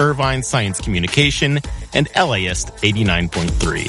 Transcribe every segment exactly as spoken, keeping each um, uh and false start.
Irvine Science Communication, and L A S eighty-nine point three.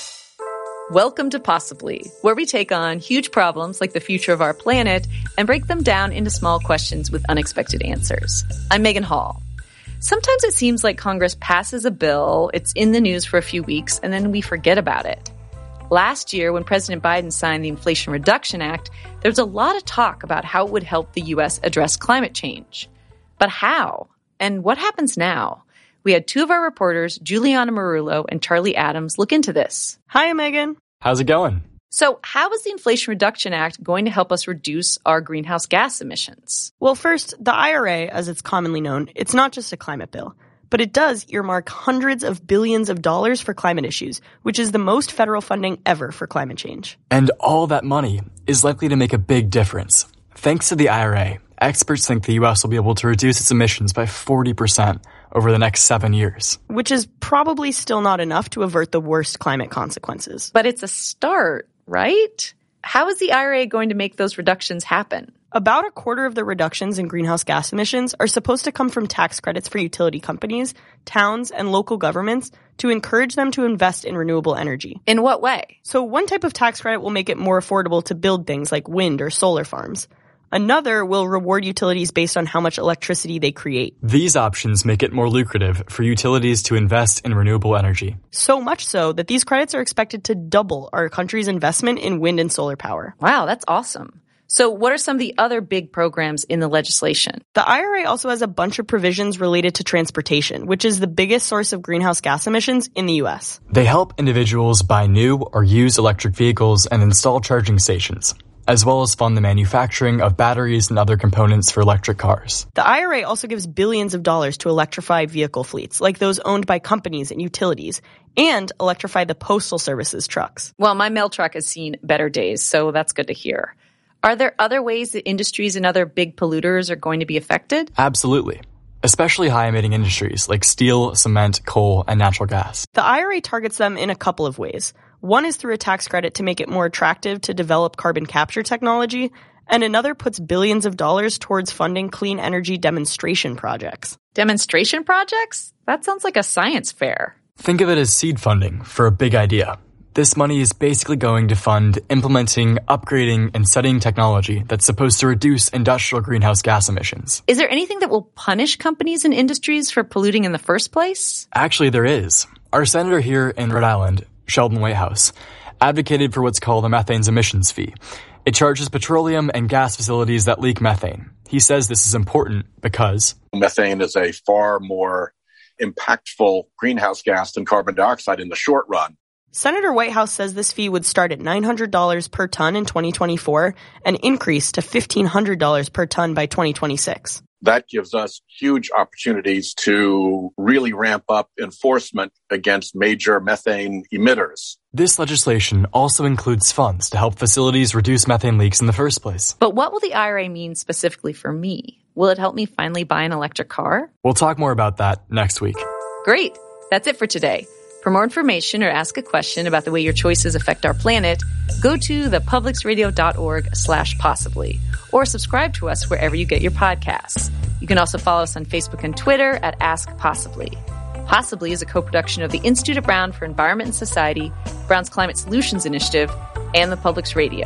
Welcome to Possibly, where we take on huge problems like the future of our planet and break them down into small questions with unexpected answers. I'm Megan Hall. Sometimes it seems like Congress passes a bill, it's in the news for a few weeks, and then we forget about it. Last year, when President Biden signed the Inflation Reduction Act, there was a lot of talk about how it would help the U S address climate change. But how? And what happens now? We had two of our reporters, Juliana Marullo and Charlie Adams, look into this. Hi, Megan. How's it going? So how is the Inflation Reduction Act going to help us reduce our greenhouse gas emissions? Well, first, the I R A, as it's commonly known, it's not just a climate bill, but it does earmark hundreds of billions of dollars for climate issues, which is the most federal funding ever for climate change. And all that money is likely to make a big difference. Thanks to the I R A, experts think the U S will be able to reduce its emissions by forty percent over the next seven years. Which is probably still not enough to avert the worst climate consequences. But it's a start, right? How is the I R A going to make those reductions happen? About a quarter of the reductions in greenhouse gas emissions are supposed to come from tax credits for utility companies, towns, and local governments to encourage them to invest in renewable energy. In what way? So one type of tax credit will make it more affordable to build things like wind or solar farms. Another will reward utilities based on how much electricity they create. These options make it more lucrative for utilities to invest in renewable energy. So much so that these credits are expected to double our country's investment in wind and solar power. Wow, that's awesome. So what are some of the other big programs in the legislation? The I R A also has a bunch of provisions related to transportation, which is the biggest source of greenhouse gas emissions in the U S. They help individuals buy new or used electric vehicles and install charging stations, as well as fund the manufacturing of batteries and other components for electric cars. The I R A also gives billions of dollars to electrify vehicle fleets, like those owned by companies and utilities, and electrify the Postal Service's trucks. Well, my mail truck has seen better days, so that's good to hear. Are there other ways that industries and other big polluters are going to be affected? Absolutely. Especially high-emitting industries like steel, cement, coal, and natural gas. The I R A targets them in a couple of ways. One is through a tax credit to make it more attractive to develop carbon capture technology, and another puts billions of dollars towards funding clean energy demonstration projects. Demonstration projects? That sounds like a science fair. Think of it as seed funding for a big idea. This money is basically going to fund implementing, upgrading, and studying technology that's supposed to reduce industrial greenhouse gas emissions. Is there anything that will punish companies and industries for polluting in the first place? Actually, there is. Our senator here in Rhode Island, Sheldon Whitehouse, advocated for what's called a methane's emissions fee. It charges petroleum and gas facilities that leak methane. He says this is important because methane is a far more impactful greenhouse gas than carbon dioxide in the short run. Senator Whitehouse says this fee would start at nine hundred dollars per ton in twenty twenty-four and increase to fifteen hundred dollars per ton by twenty twenty-six. That gives us huge opportunities to really ramp up enforcement against major methane emitters. This legislation also includes funds to help facilities reduce methane leaks in the first place. But what will the I R A mean specifically for me? Will it help me finally buy an electric car? We'll talk more about that next week. Great. That's it for today. For more information or ask a question about the way your choices affect our planet, go to thepublicsradio.org slash possibly or subscribe to us wherever you get your podcasts. You can also follow us on Facebook and Twitter at Ask Possibly. Possibly is a co-production of the Institute of Brown for Environment and Society, Brown's Climate Solutions Initiative, and the Public's Radio.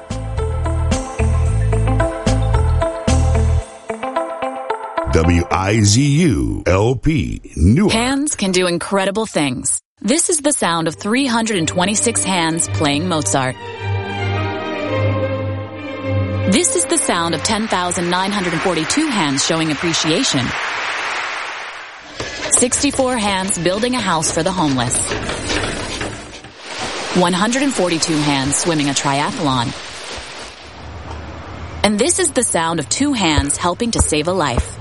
W I Z U L P Newark. Hands can do incredible things. This is the sound of three hundred twenty-six hands playing Mozart. This is the sound of ten thousand nine hundred forty-two hands showing appreciation. sixty-four hands building a house for the homeless. one hundred forty-two hands swimming a triathlon. And this is the sound of two hands helping to save a life.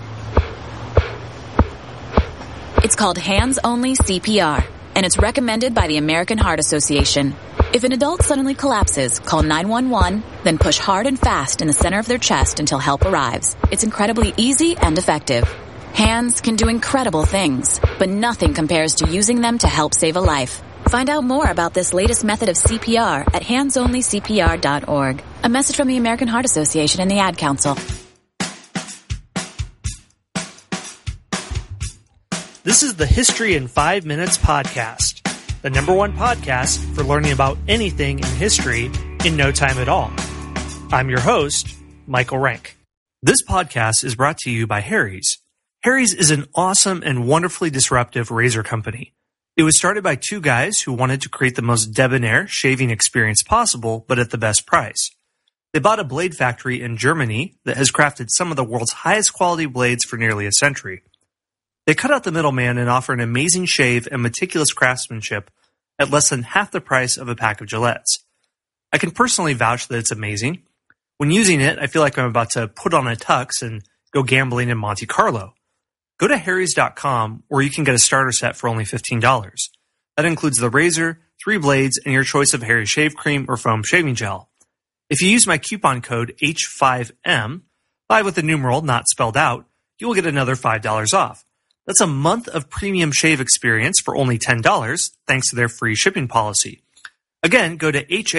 It's called Hands-Only C P R, and it's recommended by the American Heart Association. If an adult suddenly collapses, call nine one one, then push hard and fast in the center of their chest until help arrives. It's incredibly easy and effective. Hands can do incredible things, but nothing compares to using them to help save a life. Find out more about this latest method of C P R at hands only C P R dot org. A message from the American Heart Association and the Ad Council. This is the History in Five Minutes podcast, the number one podcast for learning about anything in history in no time at all. I'm your host, Michael Rank. This podcast is brought to you by Harry's. Harry's is an awesome and wonderfully disruptive razor company. It was started by two guys who wanted to create the most debonair shaving experience possible, but at the best price. They bought a blade factory in Germany that has crafted some of the world's highest quality blades for nearly a century. They cut out the middleman and offer an amazing shave and meticulous craftsmanship at less than half the price of a pack of Gillettes. I can personally vouch that it's amazing. When using it, I feel like I'm about to put on a tux and go gambling in Monte Carlo. Go to harrys dot com where you can get a starter set for only fifteen dollars. That includes the razor, three blades, and your choice of Harry's shave cream or foam shaving gel. If you use my coupon code H five M, five with the numeral not spelled out, you will get another five dollars off. That's a month of premium shave experience for only ten dollars, thanks to their free shipping policy. Again, go to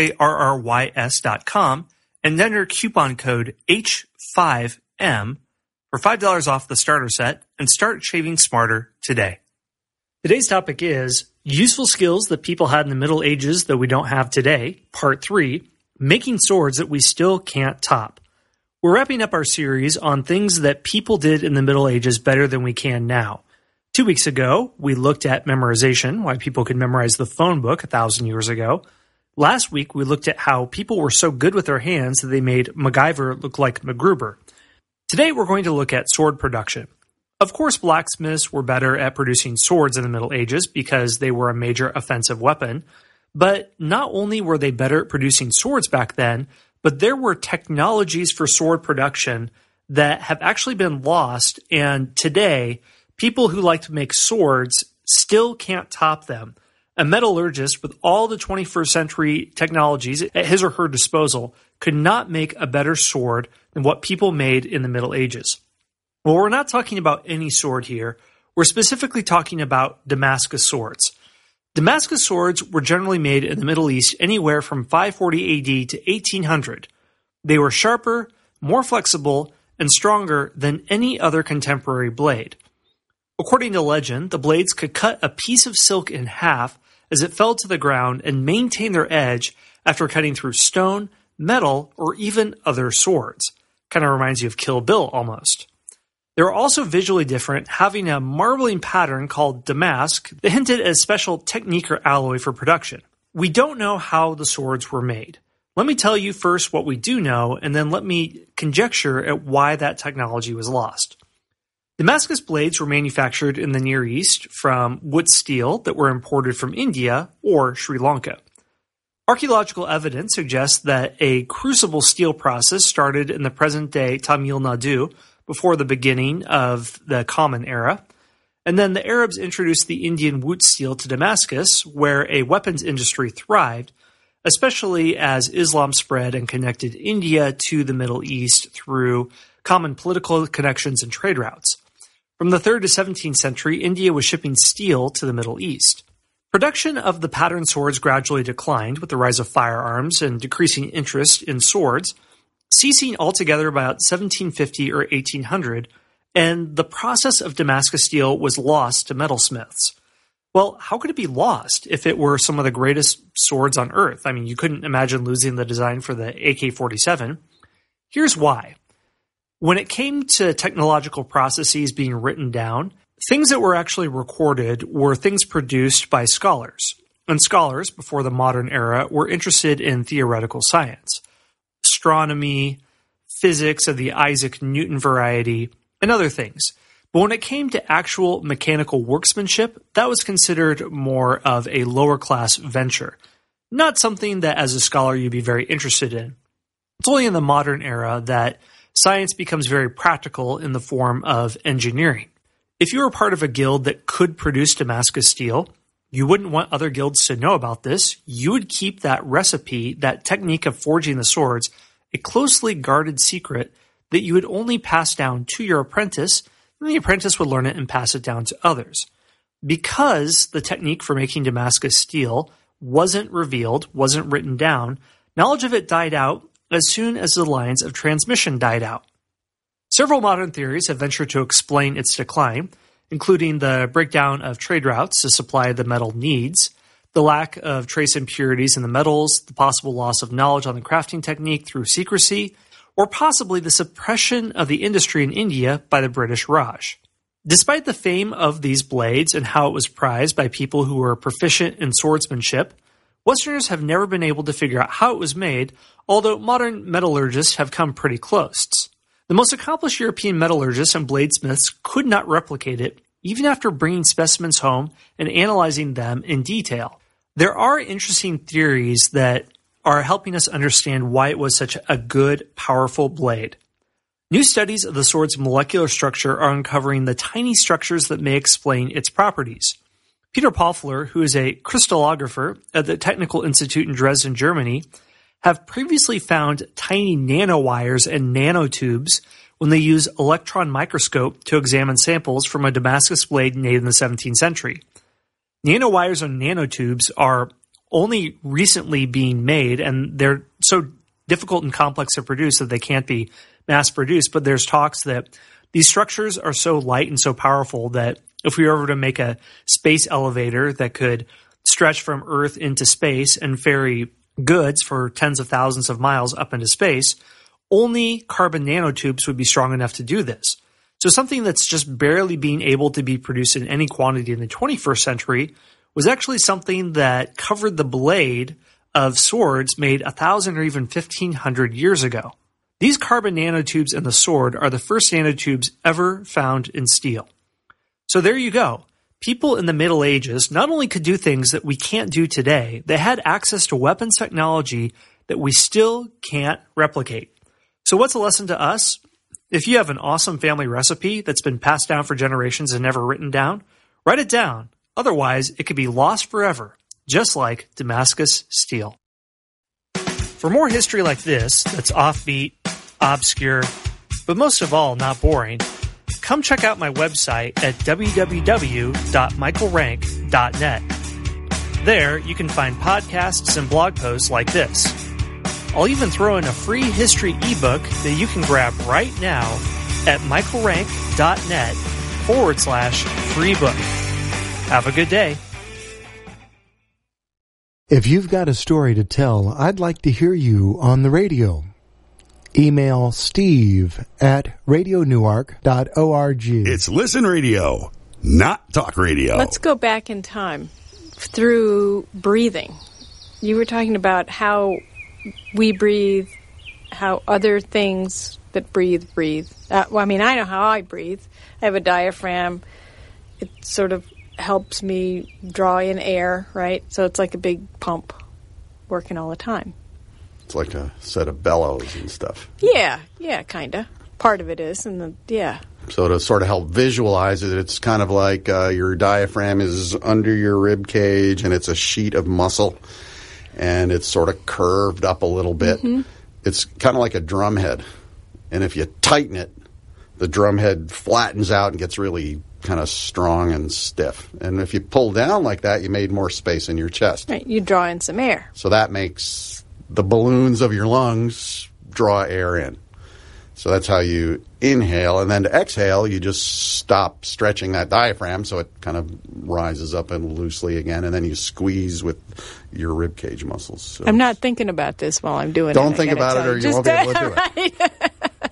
harrys dot com and enter coupon code H five M for five dollars off the starter set and start shaving smarter today. Today's topic is useful skills that people had in the Middle Ages that we don't have today, part three, making swords that we still can't top. We're wrapping up our series on things that people did in the Middle Ages better than we can now. Two weeks ago, we looked at memorization, why people could memorize the phone book a thousand years ago. Last week, we looked at how people were so good with their hands that they made MacGyver look like MacGruber. Today, we're going to look at sword production. Of course, blacksmiths were better at producing swords in the Middle Ages because they were a major offensive weapon. But not only were they better at producing swords back then, but there were technologies for sword production that have actually been lost, and today, people who like to make swords still can't top them. A metallurgist with all the twenty-first century technologies at his or her disposal could not make a better sword than what people made in the Middle Ages. Well, we're not talking about any sword here. We're specifically talking about Damascus swords. Damascus swords were generally made in the Middle East anywhere from five forty A D to eighteen hundred. They were sharper, more flexible, and stronger than any other contemporary blade. According to legend, the blades could cut a piece of silk in half as it fell to the ground and maintain their edge after cutting through stone, metal, or even other swords. Kind of reminds you of Kill Bill almost. They were also visually different, having a marbling pattern called damask that hinted at a special technique or alloy for production. We don't know how the swords were made. Let me tell you first what we do know, and then let me conjecture at why that technology was lost. Damascus blades were manufactured in the Near East from wood steel that were imported from India or Sri Lanka. Archaeological evidence suggests that a crucible steel process started in the present-day Tamil Nadu before the beginning of the Common Era, and then the Arabs introduced the Indian wood steel to Damascus, where a weapons industry thrived, especially as Islam spread and connected India to the Middle East through common political connections and trade routes. From the third to seventeenth century, India was shipping steel to the Middle East. Production of the patterned swords gradually declined with the rise of firearms and decreasing interest in swords, ceasing altogether by about seventeen fifty or eighteen hundred, and the process of Damascus steel was lost to metalsmiths. Well, how could it be lost if it were some of the greatest swords on Earth? I mean, you couldn't imagine losing the design for the A K forty-seven. Here's why. When it came to technological processes being written down, things that were actually recorded were things produced by scholars. And scholars, before the modern era, were interested in theoretical science. Astronomy, physics of the Isaac Newton variety, and other things. But when it came to actual mechanical workmanship, that was considered more of a lower-class venture. Not something that, as a scholar, you'd be very interested in. It's only in the modern era that science becomes very practical in the form of engineering. If you were part of a guild that could produce Damascus steel, you wouldn't want other guilds to know about this. You would keep that recipe, that technique of forging the swords, a closely guarded secret that you would only pass down to your apprentice, and the apprentice would learn it and pass it down to others. Because the technique for making Damascus steel wasn't revealed, wasn't written down, knowledge of it died out as soon as the lines of transmission died out. Several modern theories have ventured to explain its decline, including the breakdown of trade routes to supply the metal needs, the lack of trace impurities in the metals, the possible loss of knowledge on the crafting technique through secrecy, or possibly the suppression of the industry in India by the British Raj. Despite the fame of these blades and how it was prized by people who were proficient in swordsmanship, Westerners have never been able to figure out how it was made, although modern metallurgists have come pretty close. The most accomplished European metallurgists and bladesmiths could not replicate it, even after bringing specimens home and analyzing them in detail. There are interesting theories that are helping us understand why it was such a good, powerful blade. New studies of the sword's molecular structure are uncovering the tiny structures that may explain its properties. Peter Poffler, who is a crystallographer at the Technical Institute in Dresden, Germany, have previously found tiny nanowires and nanotubes when they use electron microscope to examine samples from a Damascus blade made in the seventeenth century. Nanowires and nanotubes are only recently being made, and they're so difficult and complex to produce that they can't be mass-produced, but there's talks that these structures are so light and so powerful that if we were ever to make a space elevator that could stretch from Earth into space and ferry goods for tens of thousands of miles up into space, only carbon nanotubes would be strong enough to do this. So something that's just barely being able to be produced in any quantity in the twenty-first century was actually something that covered the blade of swords made one thousand or even fifteen hundred years ago. These carbon nanotubes in the sword are the first nanotubes ever found in steel. So there you go. People in the Middle Ages not only could do things that we can't do today, they had access to weapons technology that we still can't replicate. So what's a lesson to us? If you have an awesome family recipe that's been passed down for generations and never written down, write it down. Otherwise, it could be lost forever, just like Damascus steel. For more history like this, that's offbeat, obscure, but most of all, not boring, come check out my website at w w w dot michael rank dot net. There, you can find podcasts and blog posts like this. I'll even throw in a free history ebook that you can grab right now at michaelrank.net forward slash free book. Have a good day. If you've got a story to tell, I'd like to hear you on the radio. Email steve at radio newark dot org. It's Listen Radio, not Talk Radio. Let's go back in time through breathing. You were talking about how we breathe, how other things that breathe, breathe. Uh, well, I mean, I know how I breathe. I have a diaphragm. It sort of helps me draw in air, right? So it's like a big pump working all the time. It's like a set of bellows and stuff. Yeah, yeah, kind of. Part of it is, and the yeah. So to sort of help visualize it, it's kind of like uh, your diaphragm is under your rib cage, and it's a sheet of muscle, and it's sort of curved up a little bit. Mm-hmm. It's kind of like a drum head, and if you tighten it, the drum head flattens out and gets really kind of strong and stiff. And if you pull down like that, you made more space in your chest. Right, you draw in some air. So that makes the balloons of your lungs draw air in. So that's how you inhale. And then to exhale, you just stop stretching that diaphragm so it kind of rises up and loosely again. And then you squeeze with your rib cage muscles. So I'm not thinking about this while I'm doing don't it. Don't think about it or you just won't be able to do right. it.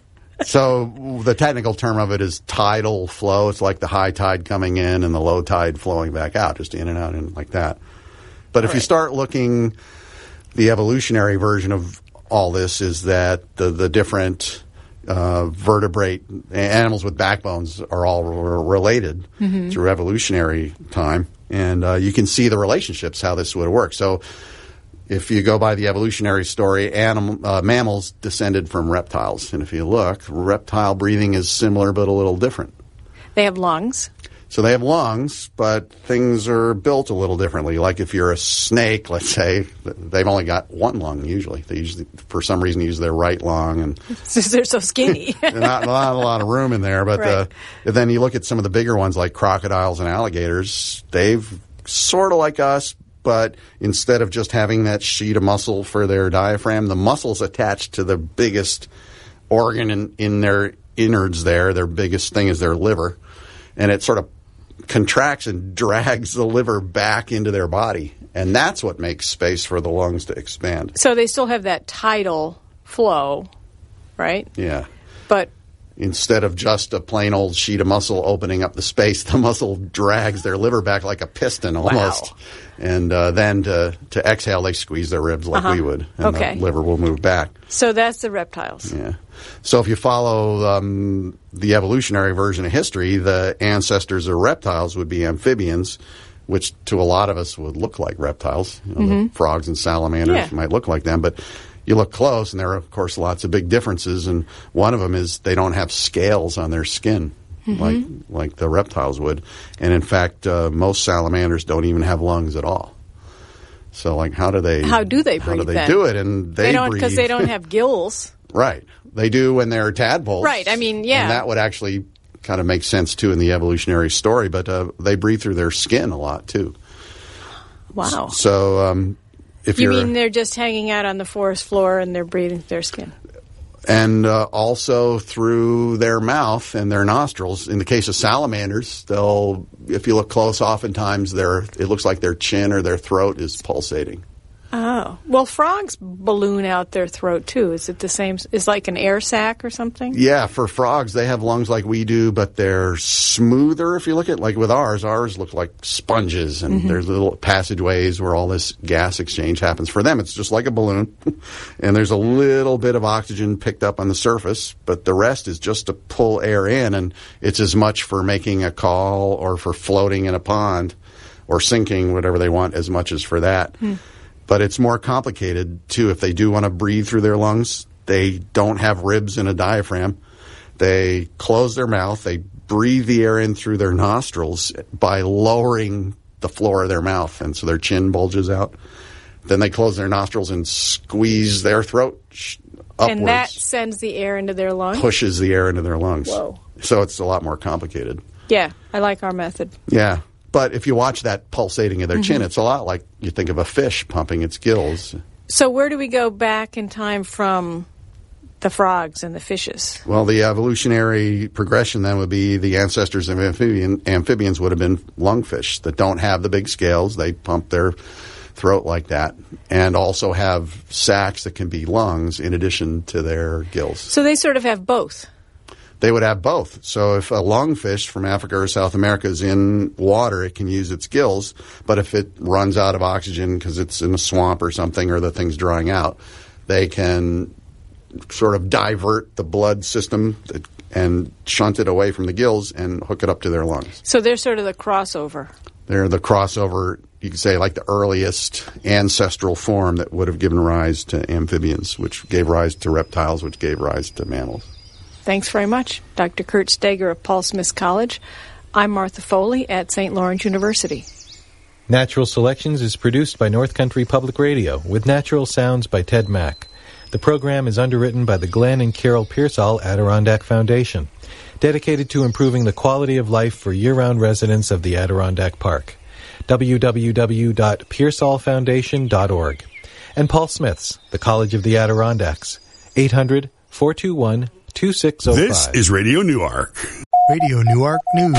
So the technical term of it is tidal flow. It's like the high tide coming in and the low tide flowing back out, just in and out and like that. But all if right. you start looking, the evolutionary version of all this is that the, the different uh, vertebrate animals with backbones are all re- related mm-hmm. through evolutionary time. And uh, you can see the relationships, how this would work. So if you go by the evolutionary story, animal, uh, mammals descended from reptiles. And if you look, reptile breathing is similar but a little different. They have lungs. So they have lungs, but things are built a little differently. Like if you're a snake, let's say, they've only got one lung usually. They usually, for some reason, use their right lung. And they're so skinny. not, not a lot of room in there. But right. uh, then you look at some of the bigger ones like crocodiles and alligators. They've sort of like us, but instead of just having that sheet of muscle for their diaphragm, the muscle's attached to the biggest organ in, in their innards there. Their biggest thing is their liver. And it sort of contracts and drags the liver back into their body. And that's what makes space for the lungs to expand. So they still have that tidal flow, right? Yeah. But instead of just a plain old sheet of muscle opening up the space, the muscle drags their liver back like a piston almost. Wow. And uh, then to, to exhale, they squeeze their ribs like uh-huh. we would. And okay. the liver will move back. So that's the reptiles. Yeah. So if you follow um, the evolutionary version of history, the ancestors of reptiles would be amphibians, which to a lot of us would look like reptiles. You know, mm-hmm. the frogs and salamanders yeah. might look like them, but you look close, and there are, of course, lots of big differences, and one of them is they don't have scales on their skin mm-hmm. like like the reptiles would. And in fact, uh, most salamanders don't even have lungs at all. So, like, how do they... How do they breathe, How do they then? do it? And they, they don't, breathe... Because they don't have gills. Right. They do when they're tadpoles. Right, I mean, yeah. And that would actually kind of make sense, too, in the evolutionary story, but uh, they breathe through their skin a lot, too. Wow. So... Um, If you you're, mean they're just hanging out on the forest floor and they're breathing their skin? And uh, also through their mouth and their nostrils. In the case of salamanders, they'll, if you look close, oftentimes their it looks like their chin or their throat is pulsating. Oh. Well, frogs balloon out their throat, too. Is it the same? Is like an air sac or something? Yeah, for frogs, they have lungs like we do, but they're smoother if you look at it. Like with ours, ours look like sponges, and mm-hmm. there's little passageways where all this gas exchange happens. For them, it's just like a balloon, and there's a little bit of oxygen picked up on the surface, but the rest is just to pull air in, and it's as much for making a call or for floating in a pond or sinking, whatever they want, as much as for that. Hmm. But it's more complicated, too. If they do want to breathe through their lungs, they don't have ribs and a diaphragm. They close their mouth. They breathe the air in through their nostrils by lowering the floor of their mouth, and so their chin bulges out. Then they close their nostrils and squeeze their throat upwards. And that sends the air into their lungs? Pushes the air into their lungs. Whoa. So it's a lot more complicated. Yeah, I like our method. Yeah. But if you watch that pulsating of their mm-hmm. chin, it's a lot like you think of a fish pumping its gills. So where do we go back in time from the frogs and the fishes? Well, the evolutionary progression then would be the ancestors of amphibian, amphibians would have been lungfish that don't have the big scales. They pump their throat like that, and also have sacs that can be lungs in addition to their gills. So they sort of have both. They would have both. So if a lungfish from Africa or South America is in water, it can use its gills. But if it runs out of oxygen because it's in a swamp or something, or the thing's drying out, they can sort of divert the blood system and shunt it away from the gills and hook it up to their lungs. So they're sort of the crossover. They're the crossover, you could say, like the earliest ancestral form that would have given rise to amphibians, which gave rise to reptiles, which gave rise to mammals. Thanks very much, Doctor Kurt Steger of Paul Smith College. I'm Martha Foley at Saint Lawrence University. Natural Selections is produced by North Country Public Radio with natural sounds by Ted Mack. The program is underwritten by the Glenn and Carol Pearsall Adirondack Foundation, dedicated to improving the quality of life for year-round residents of the Adirondack Park. w w w dot pearsall foundation dot org. And Paul Smith's, the College of the Adirondacks, eight hundred, four two one, two six zero five. This is Radio Newark. Radio Newark News.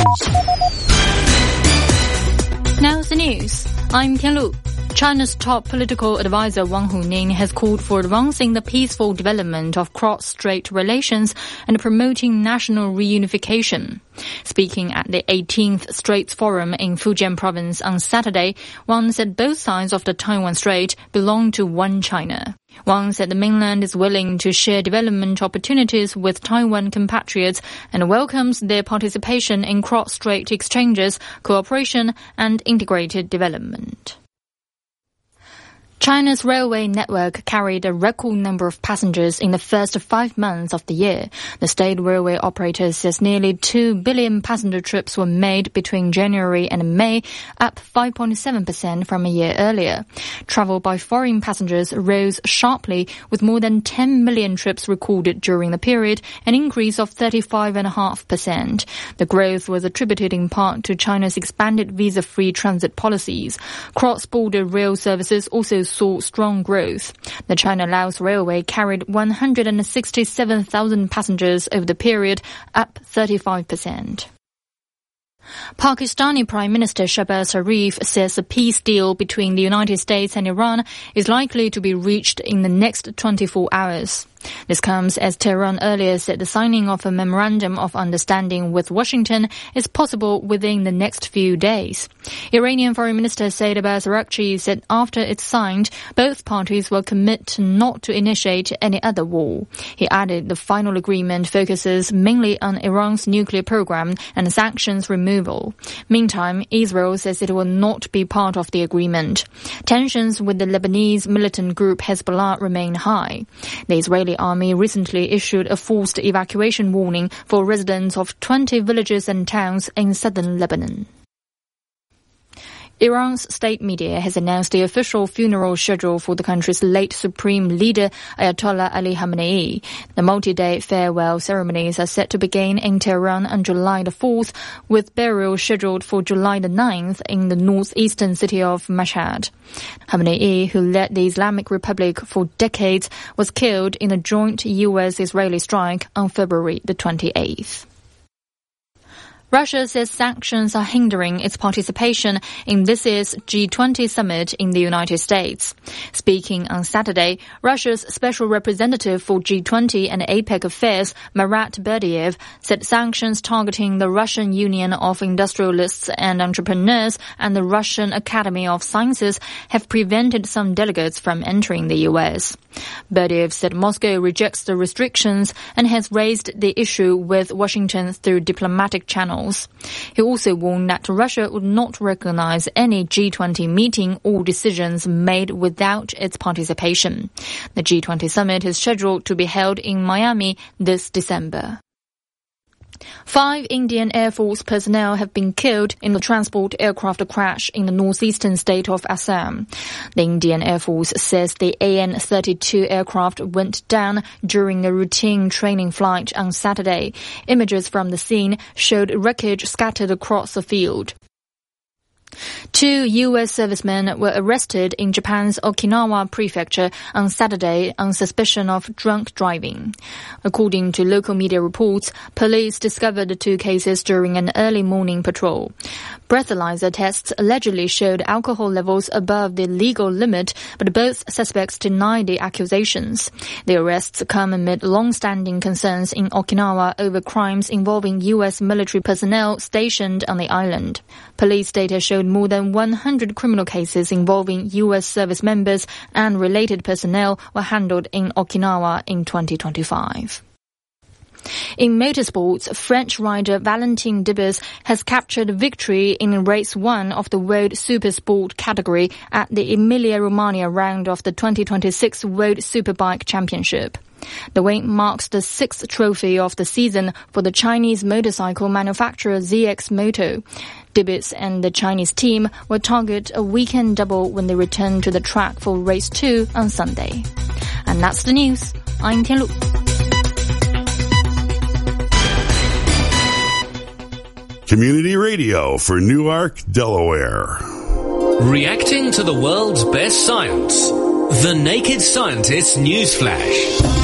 Now the news. I'm Tian Lu. China's top political advisor Wang Huning has called for advancing the peaceful development of cross-strait relations and promoting national reunification. Speaking at the eighteenth Straits Forum in Fujian province on Saturday, Wang said both sides of the Taiwan Strait belong to one China. Wang said the mainland is willing to share development opportunities with Taiwan compatriots and welcomes their participation in cross-strait exchanges, cooperation, and integrated development. China's railway network carried a record number of passengers in the first five months of the year. The state railway operator says nearly two billion passenger trips were made between January and May, up five point seven percent from a year earlier. Travel by foreign passengers rose sharply, with more than ten million trips recorded during the period, an increase of thirty-five point five percent. The growth was attributed in part to China's expanded visa-free transit policies. Cross-border rail services also saw strong growth. The China Laos Railway carried one hundred sixty-seven thousand passengers over the period, up thirty-five percent. Pakistani Prime Minister Shahbaz Sharif says a peace deal between the United States and Iran is likely to be reached in the next twenty-four hours. This comes as Tehran earlier said the signing of a memorandum of understanding with Washington is possible within the next few days. Iranian Foreign Minister Said Abbas Araghchi said after it's signed, both parties will commit not to initiate any other war. He added the final agreement focuses mainly on Iran's nuclear program and sanctions removal. Meantime, Israel says it will not be part of the agreement. Tensions with the Lebanese militant group Hezbollah remain high. The Israeli army recently issued a forced evacuation warning for residents of twenty villages and towns in southern Lebanon. Iran's state media has announced the official funeral schedule for the country's late supreme leader, Ayatollah Ali Khamenei. The multi-day farewell ceremonies are set to begin in Tehran on July the fourth, with burial scheduled for July the ninth in the northeastern city of Mashhad. Khamenei, who led the Islamic Republic for decades, was killed in a joint U S-Israeli strike on February the twenty-eighth. Russia says sanctions are hindering its participation in this year's G twenty summit in the United States. Speaking on Saturday, Russia's special representative for G twenty and APEC affairs, Marat Berdiev, said sanctions targeting the Russian Union of Industrialists and Entrepreneurs and the Russian Academy of Sciences have prevented some delegates from entering the U S. Berdiev said Moscow rejects the restrictions and has raised the issue with Washington through diplomatic channels. He also warned that Russia would not recognize any G twenty meeting or decisions made without its participation. The G twenty summit is scheduled to be held in Miami this December. Five Indian Air Force personnel have been killed in a transport aircraft crash in the northeastern state of Assam. The Indian Air Force says the A N thirty-two aircraft went down during a routine training flight on Saturday. Images from the scene showed wreckage scattered across the field. Two U S servicemen were arrested in Japan's Okinawa prefecture on Saturday on suspicion of drunk driving. According to local media reports, police discovered the two cases during an early morning patrol. Breathalyzer tests allegedly showed alcohol levels above the legal limit, but both suspects denied the accusations. The arrests come amid long-standing concerns in Okinawa over crimes involving U S military personnel stationed on the island. Police data showed more than one hundred criminal cases involving U S service members and related personnel were handled in Okinawa in twenty twenty-five. In motorsports, French rider Valentin Debus has captured victory in race one of the World Supersport category at the Emilia-Romagna round of the twenty twenty-six World Superbike Championship. The win marks the sixth trophy of the season for the Chinese motorcycle manufacturer Z X Moto. Debus and the Chinese team will target a weekend double when they return to the track for race two on Sunday. And that's the news. I'm Tianlu. Community Radio for Newark, Delaware. Reacting to the world's best science. The Naked Scientist Newsflash.